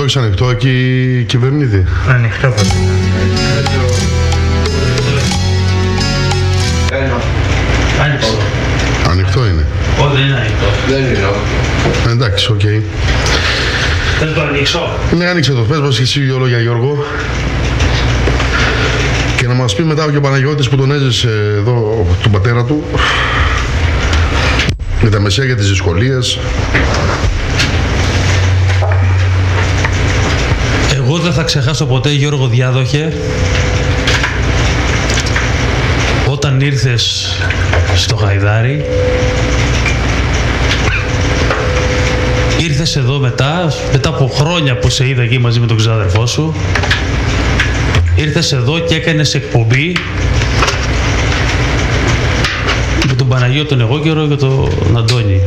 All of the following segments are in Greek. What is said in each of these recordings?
έχεις ανοιχτό εκεί, κυβερνήτη? Ανοιχτό πάντα. Άνοιξε. Ανοιχτό είναι. Όχι, δεν είναι ανοιχτό. Δεν είναι. Εντάξει, οκ. Θες το ανοίξω? Ναι, άνοιξε το. Πες μας και εσύ δύο λόγια, Γιώργο. Και να μας πει μετά και ο Παναγιώτης που τον έζησε εδώ, τον πατέρα του, με τα μεσαία για τις δυσκολίες. Εγώ δεν θα ξεχάσω ποτέ, Γιώργο Διάδοχε, όταν ήρθες στο Γαϊδάρι. Ήρθες εδώ μετά από χρόνια που σε είδα εκεί μαζί με τον ξάδερφό σου. Ήρθες εδώ και έκανες εκπομπή με τον Παναγιώτη τον Εγώκερο και τον Αντώνη.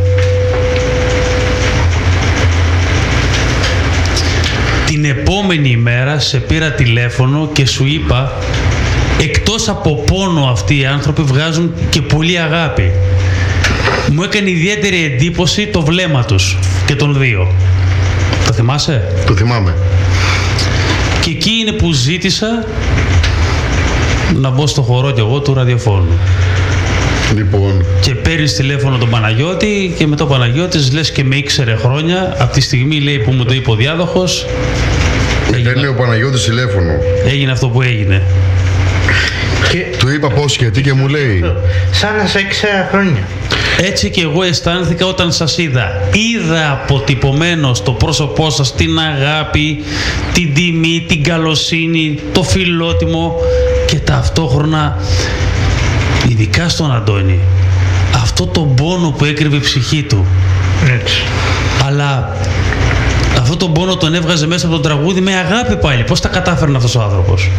Την επόμενη ημέρα σε πήρα τηλέφωνο και σου είπα, εκτός από πόνο αυτοί οι άνθρωποι βγάζουν και πολύ αγάπη. Μου έκανε ιδιαίτερη εντύπωση το βλέμμα τους και των δύο. Το θυμάσαι? Το θυμάμαι. Και εκεί είναι που ζήτησα να μπω στο χορό κι εγώ του ραδιοφώνου. Λοιπόν. Και παίρνεις τηλέφωνο τον Παναγιώτη και με τον Παναγιώτης λες και με ήξερε χρόνια. Από τη στιγμή, λέει, που μου το είπε ο διάδοχος, Παίρνει ο Παναγιώτης τηλέφωνο. έγινε αυτό που έγινε. Και Του είπα πώς και τι και μου λέει. σαν να σε ήξερα χρόνια. Έτσι και εγώ αισθάνθηκα όταν σας είδα. Είδα αποτυπωμένο στο πρόσωπό σας την αγάπη, την τιμή, την καλοσύνη, το φιλότιμο και ταυτόχρονα, ειδικά στον Αντώνη, αυτό τον πόνο που έκρυβε η ψυχή του. Έτσι. Αλλά αυτό τον πόνο τον έβγαζε μέσα από τον τραγούδι με αγάπη πάλι. Πώς τα κατάφερνε αυτός ο άνθρωπος?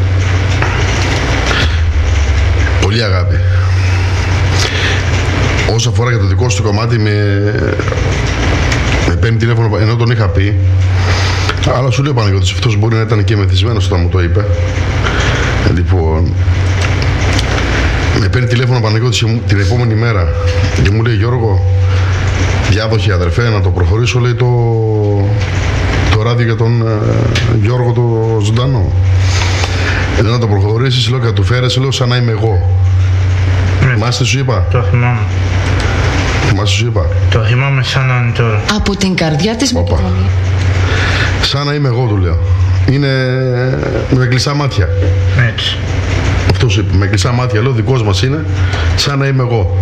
Πολύ αγάπη. Όσο αφορά για το δικό σου κομμάτι, με παίρνει τηλέφωνο ενώ τον είχα πει. Αλλά σου λέει ο Παναγιώτης, αυτός μπορεί να ήταν και μεθυσμένος όταν μου το είπε. Λοιπόν, με παίρνει τηλέφωνο ο Παναγιώτης την επόμενη μέρα και μου λέει, Γιώργο, διάδοχε αδερφέ, να το προχωρήσω, λέει, το ράδιο για τον Γιώργο το ζωντανό. Λέω να το προχωρήσεις, λέω, και του φέρεσαι, λέω, σαν να είμαι εγώ. Θυμάστε, σου είπα. Το θυμάμαι. Θυμάστε, σου είπα. Το θυμάμαι σαν να είναι τώρα. Από την καρδιά της Όπα. Μακεδονίας. Σαν να είμαι εγώ, του λέω. Είναι με κλειστά μάτια. Έτσι. Αυτό σου είπε. Με κλειστά μάτια, λέω, δικός μας είναι. Σαν να είμαι εγώ.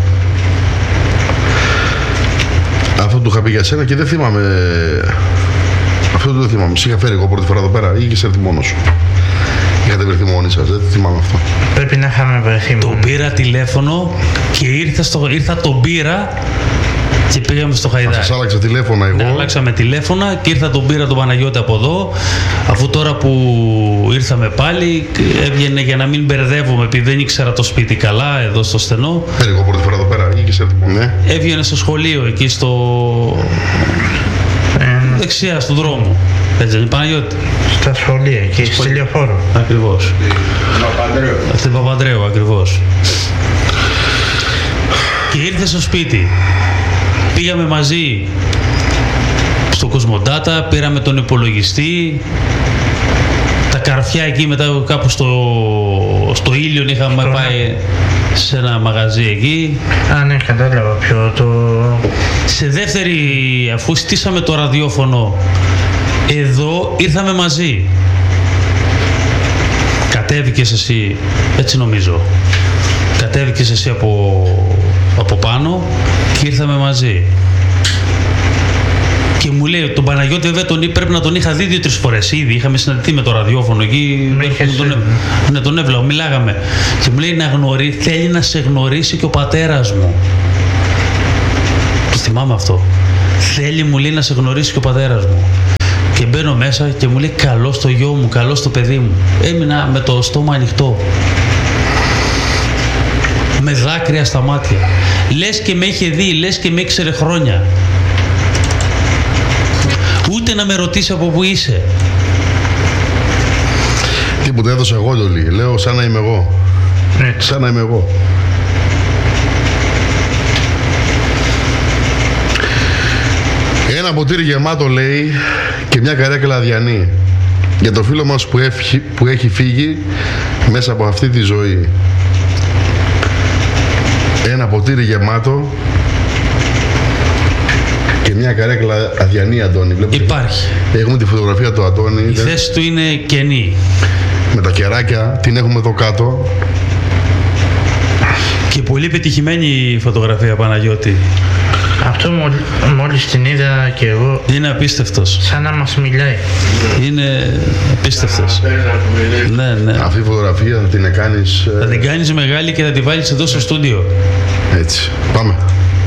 Αυτό του είχα πει για σένα και δεν θυμάμαι. Αυτό δεν θυμάμαι. Σε είχα φέρει εγώ πρώτη φορά εδώ πέρα ή είχες έρθει μόνος σου? Είχατε βρεθεί μόνοι σας, δεν θυμάμαι αυτό. Πρέπει να είχαμε βρεθεί Τον μόνοι. πήρα τηλέφωνο και ήρθα τον πήρα και πήγαμε στο Χαϊδάρι. Σας άλλαξα τηλέφωνα εγώ. Ναι, αλλάξαμε τηλέφωνα και ήρθα τον πήρα τον Παναγιώτη από εδώ. Αφού τώρα που ήρθαμε πάλι, έβγαινε για να μην μπερδεύομαι, επειδή δεν ήξερα το σπίτι καλά εδώ στο στενό. Φέρει εγώ πρώτη φορά εδώ πέρα ή είχες έρθει μόνος? Ναι. Έβγαινε στο σχολείο εκεί στο δεξιά, στον δρόμο. Έτσι δεν είναι, Παναγιώτη? Στα σχολεία εκεί, στη Λεωφόρο. Ακριβώς. Αυτή Παπαντρέου, ακριβώς. Και ήρθε στο σπίτι. Πήγαμε μαζί στο Κοσμοντάτα, πήραμε τον υπολογιστή, τα καρφιά εκεί, μετά κάπου στο Ήλιον είχαμε πάει σε ένα μαγαζί εκεί. Α, ναι, κατάλαβα ποιο το... Σε δεύτερη, αφού στήσαμε το ραδιόφωνο, εδώ ήρθαμε μαζί. Κατέβηκες εσύ, έτσι νομίζω. Κατέβηκες εσύ από πάνω και ήρθαμε μαζί. Και μου λέει, τον Παναγιώτη βέβαια πρέπει να τον είχα δει 2-3 φορές ήδη. Είχαμε συναντηθεί με το ραδιόφωνο εκεί. Ναι, τον έβλεπα, μιλάγαμε. Και μου λέει, θέλει να σε γνωρίσει και ο πατέρας μου. Το θυμάμαι αυτό. Θέλει, μου λέει, να σε γνωρίσει και ο πατέρας μου. Και μπαίνω μέσα και μου λέει, καλό στο γιο μου, καλό στο παιδί μου. Έμεινα με το στόμα ανοιχτό. Με δάκρυα στα μάτια. Λες και με είχε δει, λες και με ήξερε χρόνια. Ούτε να με ρωτήσει από πού είσαι. Τίποτα, έδωσα εγώ το λίγο. Λέω σαν να είμαι εγώ. Σαν να είμαι εγώ. Ένα ποτήρι γεμάτο, λέει, και μια καρέκλα αδιανή. Για το φίλο μας που έχει φύγει μέσα από αυτή τη ζωή. Ένα ποτήρι γεμάτο και μια καρέκλα αδιανή, Αντώνη. Βλέπετε, υπάρχει. έχουμε τη φωτογραφία του Αντώνη. Η θέση του είναι κενή. Με τα κεράκια, την έχουμε εδώ κάτω. Και πολύ πετυχημένη η φωτογραφία, Παναγιώτη. Αυτό μόλις την είδα και εγώ, Είναι απίστευτος. σαν να μας μιλάει. Είναι απίστευτος. Ναι, ναι. Αυτή η φωτογραφία θα την κάνεις Θα την κάνεις μεγάλη και θα τη βάλεις εδώ στο στούντιο. έτσι. Πάμε.